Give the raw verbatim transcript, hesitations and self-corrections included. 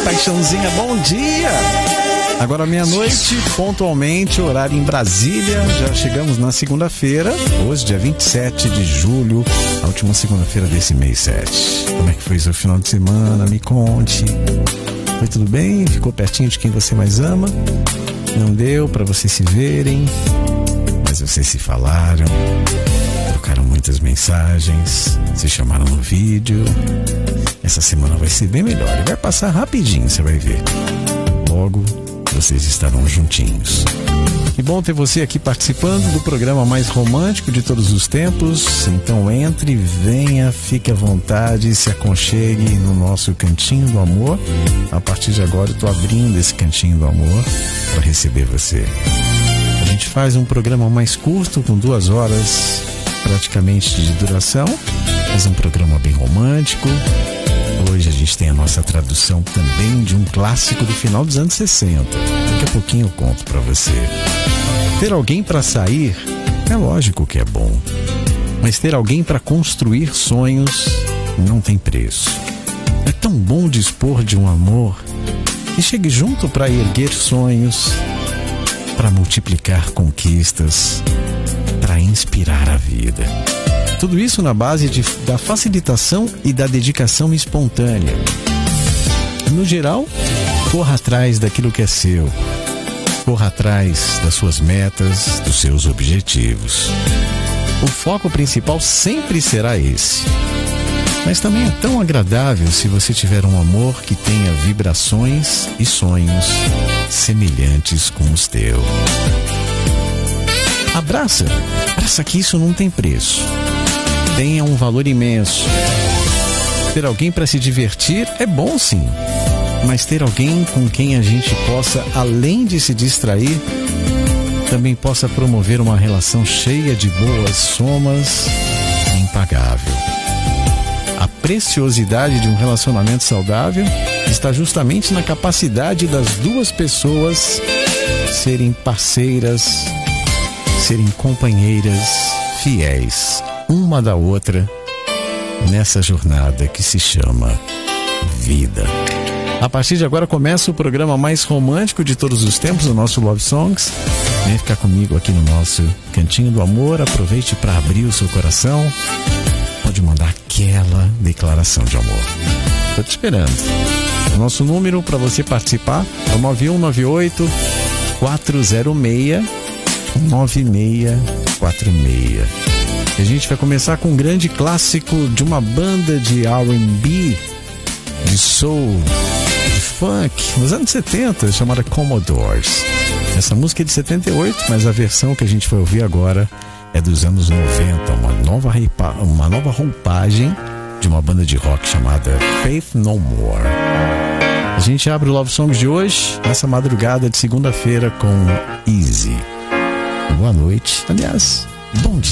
paixãozinha, bom dia! Agora meia-noite, pontualmente, horário em Brasília. Já chegamos na segunda-feira, hoje, dia vinte e sete de julho, a última segunda-feira desse mês sete. Como é que foi seu final de semana? Me conte. Foi tudo bem? Ficou pertinho de quem você mais ama? Não deu para vocês se verem, mas vocês se falaram, trocaram muitas mensagens, se chamaram no vídeo. Essa semana vai ser bem melhor e vai passar rapidinho, você vai ver. Logo, vocês estarão juntinhos. Que bom ter você aqui participando do programa mais romântico de todos os tempos. Então entre, venha, fique à vontade, se aconchegue no nosso cantinho do amor. A partir de agora eu estou abrindo esse cantinho do amor para receber você. A gente faz um programa mais curto, com duas horas praticamente de duração, mas um programa bem romântico. Hoje a gente tem a nossa tradução também de um clássico do final dos anos sessenta. Daqui a pouquinho eu conto pra você. Ter alguém pra sair é lógico que é bom, mas ter alguém pra construir sonhos não tem preço. É tão bom dispor de um amor que chegue junto pra erguer sonhos, pra multiplicar conquistas, pra inspirar a vida. Tudo isso na base de, da facilitação e da dedicação espontânea. No geral, corra atrás daquilo que é seu. Corra atrás das suas metas, dos seus objetivos. O foco principal sempre será esse. Mas também é tão agradável se você tiver um amor que tenha vibrações e sonhos semelhantes com os teus. Abraça. Abraça que isso não tem preço. Tenha um valor imenso. Ter alguém para se divertir é bom sim, mas ter alguém com quem a gente possa, além de se distrair, também possa promover uma relação cheia de boas somas é impagável. A preciosidade de um relacionamento saudável está justamente na capacidade das duas pessoas serem parceiras, serem companheiras fiéis uma da outra nessa jornada que se chama vida. A partir de agora começa o programa mais romântico de todos os tempos, o nosso Love Songs. Vem ficar comigo aqui no nosso cantinho do amor. Aproveite para abrir o seu coração. Pode mandar aquela declaração de amor. Estou te esperando. O nosso número para você participar é o nove um nove oito, quatro zero seis, nove seis quatro seis. A gente vai começar com um grande clássico de uma banda de R and B, de soul, de funk, nos anos setenta, chamada Commodores. Essa música é de setenta e oito, mas a versão que a gente vai ouvir agora é dos anos noventa, uma nova, reipa, uma nova roupagem de uma banda de rock chamada Faith No More. A gente abre o Love Songs de hoje, nessa madrugada de segunda-feira, com Easy. Boa noite, aliás, bom dia.